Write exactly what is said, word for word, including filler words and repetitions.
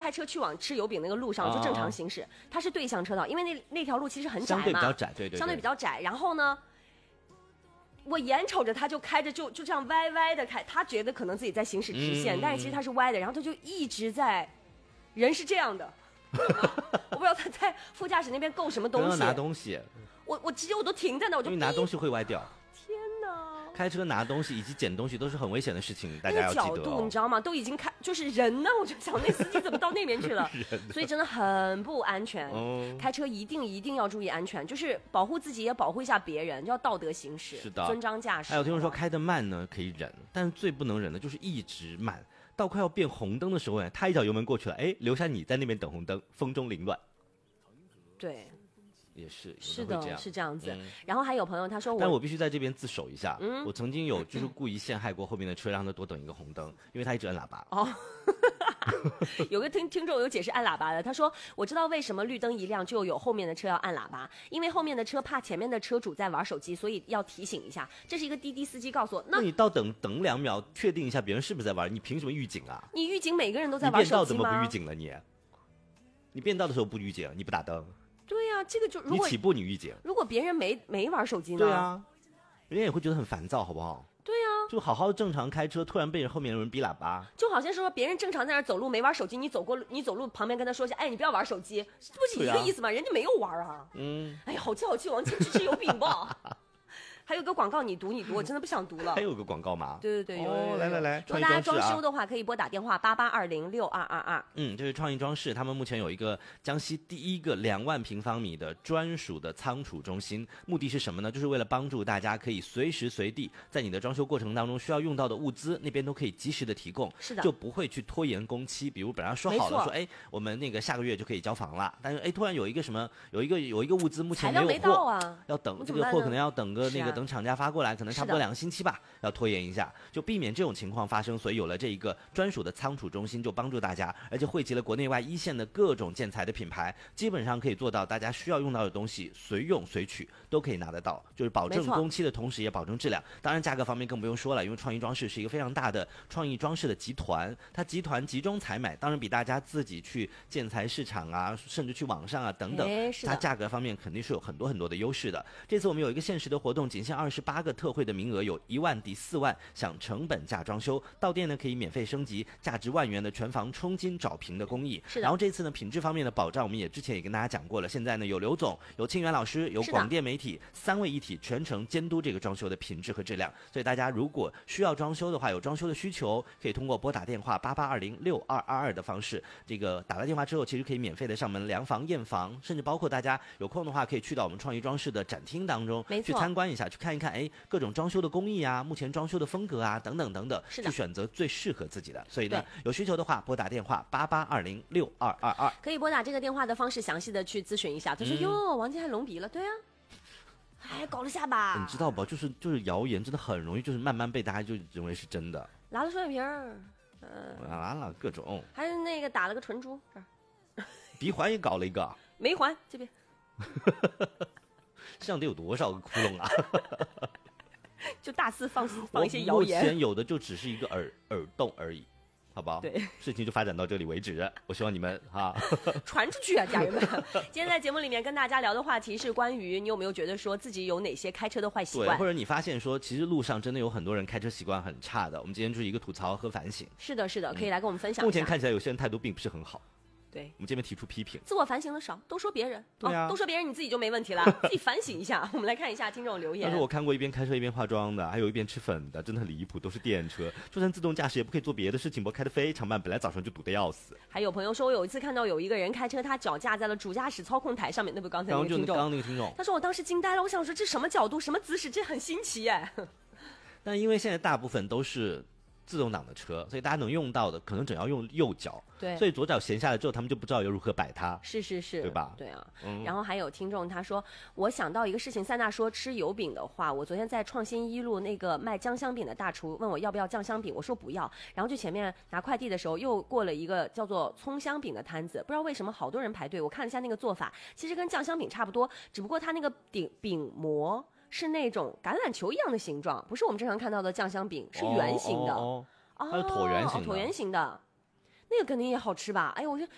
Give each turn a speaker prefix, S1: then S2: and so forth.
S1: 开车去往吃油饼那个路上就正常行驶，它是对向车道，因为那那条路其实很窄嘛，
S2: 相对比较窄，对对对，
S1: 相对比较窄。然后呢，我眼瞅着他就开着就就这样歪歪的开，他觉得可能自己在行驶直线，嗯、但是其实他是歪的，然后他就一直在，人是这样的，我不知道他在副驾驶那边够什么东西，
S2: 拿东西，
S1: 我我直接我都停在那，我就
S2: 因为拿东西会歪掉。
S1: 天哪！
S2: 开车拿东西以及捡东西都是很危险的事情，大家要记得、哦。
S1: 那个角度你知道吗？都已经开就是人呢，我就想那司机怎么到那边去了？所以真的很不安全。嗯、开车一定一定要注意安全，就是保护自己也保护一下别人，就要道德行驶，
S2: 是的，
S1: 遵章驾驶。
S2: 还有听说开得慢呢可以忍，但是最不能忍的就是一直慢，到快要变红灯的时候呢，他一脚油门过去了，哎，留下你在那边等红灯，风中凌乱。
S1: 对。
S2: 也是
S1: 是的，是这样子、
S2: 嗯。
S1: 然后还有朋友他说我，
S2: 但我必须在这边自首一下，嗯、我曾经有就是故意陷害过后面的车，让他多等一个红灯，因为他一直按喇叭。哦，
S1: 有个听听众有解释按喇叭的，他说我知道为什么绿灯一亮就有后面的车要按喇叭，因为后面的车怕前面的车主在玩手机，所以要提醒一下。这是一个滴滴司机告诉我。那,
S2: 那你到等等两秒，确定一下别人是不是在玩，你凭什么预警啊？
S1: 你预警每个人都在玩手机吗？
S2: 你变道怎么不预警了你？你变道的时候不预警，你不打灯？
S1: 对呀、啊，这个就如果
S2: 你起步你预警，
S1: 如果别人没没玩手机呢？
S2: 对啊，人家也会觉得很烦躁，好不好？
S1: 对呀、啊，
S2: 就好好的正常开车，突然被人后面的人逼喇叭，
S1: 就好像说别人正常在那儿走路没玩手机，你走过你走路旁边跟他说一下，哎，你不要玩手机，这不是一个意思吗？啊、人家没有玩啊。嗯，哎呀，好气好气，往前吃吃油饼吧。还有个广告，你读你读，我真的不想读了。
S2: 还有个广告吗？
S1: 对对对，有、
S2: 哦、来来来，
S1: 如果大家装修的话，可以拨打电话八八二零六二二二。
S2: 嗯，这是创意装饰，他们目前有一个江西第一个两万平方米的专属的仓储中心，目的是什么呢？就是为了帮助大家可以随时随地在你的装修过程当中需要用到的物资，那边都可以及时的提供，
S1: 是的，
S2: 就不会去拖延工期。比如本来说好了说，哎，我们那个下个月就可以交房了，但是哎，突然有一个什么，有一个有一个物资目前没有货，
S1: 材料没到啊，
S2: 要等这个货可能要等个那个、啊、等厂家发过来。可能差不多两个星期吧，要拖延一下，就避免这种情况发生。所以有了这一个专属的仓储中心，就帮助大家，而且汇集了国内外一线的各种建材的品牌，基本上可以做到大家需要用到的东西随用随取都可以拿得到，就是保证工期的同时也保证质量。当然价格方面更不用说了，因为创意装饰是一个非常大的创意装饰的集团，它集团集中采买，当然比大家自己去建材市场啊，甚至去网上啊等等，它价格方面肯定是有很多很多的优势的。这次我们有一个限时的活动，仅限二十八个特惠的名额，有一万抵四万，享成本价装修，到店呢可以免费升级价值万元的全房冲金找平的工艺。然后这次呢品质方面的保障，我们也之前也跟大家讲过了，现在呢有刘总、有庆元老师、有广电媒体三位一体全程监督这个装修的品质和质量。所以大家如果需要装修的话，有装修的需求，可以通过拨打电话八八二零六二二二的方式，这个打了电话之后，其实可以免费的上门量房验房，甚至包括大家有空的话，可以去到我们创意装饰的展厅当中去参观一下，去看一看，哎，各种装修的工艺啊，目前装修的风格啊，等等等等，去选择最适合自己的。所以呢，有需求的话，拨打电话八八二零六二二二，
S1: 可以拨打这个电话的方式，详细的去咨询一下。他说：“哟、嗯，王晶还隆鼻了，对啊，还搞了下巴。”
S2: 你知道吧？就是就是谣言，真的很容易，就是慢慢被大家就认为是真的。
S1: 拉了双眼皮儿，嗯、
S2: 呃，拉了各种，
S1: 还是那个打了个唇珠，这儿，
S2: 鼻环也搞了一个，
S1: 眉环这边，
S2: 这样得有多少个窟窿啊？
S1: 就大肆放放一些谣言，
S2: 目前有的就只是一个耳耳洞而已，好不好？
S1: 对，
S2: 事情就发展到这里为止。我希望你们哈
S1: 传出去啊，家人们！今天在节目里面跟大家聊的话题是关于你有没有觉得说自己有哪些开车的坏习惯，
S2: 对，或者你发现说其实路上真的有很多人开车习惯很差的。我们今天就是一个吐槽和反省。
S1: 是的，是的，可以来跟我们分享一下。
S2: 目前看起来有些人态度并不是很好。
S1: 对，
S2: 我们这边提出批评，
S1: 自我反省的少，都说别人，
S2: 对啊、
S1: 哦，都说别人，你自己就没问题了，自己反省一下。我们来看一下听众留言。
S2: 但是我看过一边开车一边化妆的，还有一边吃粉的，真的很离谱，都是电车。就算自动驾驶也不可以做别的事情，不开得非常慢，本来早上就堵得要死。
S1: 还有朋友说，我有一次看到有一个人开车，他脚架在了主驾驶操控台上面，那不刚才那个听众，
S2: 刚刚那个听众，
S1: 他说我当时惊呆了，我想说这什么角度，什么姿势，这很新奇耶。
S2: 但因为现在大部分都是自动挡的车，所以大家能用到的可能只要用右脚，
S1: 对，
S2: 所以左脚闲下来之后，他们就不知道要如何摆它，
S1: 是是是，
S2: 对吧？
S1: 对啊、嗯。然后还有听众他说，我想到一个事情，塞纳说吃油饼的话，我昨天在创新一路那个卖酱香饼的大厨问我要不要酱香饼，我说不要，然后就前面拿快递的时候又过了一个叫做葱香饼的摊子，不知道为什么好多人排队，我看了一下那个做法，其实跟酱香饼差不多，只不过它那个饼饼膜是那种橄榄球一样的形状，不是我们正常看到的酱香饼，是圆形的。
S2: 哦哦哦哦，它是椭圆形的，
S1: 哦，椭圆形的，那个肯定也好吃吧？哎呦，我就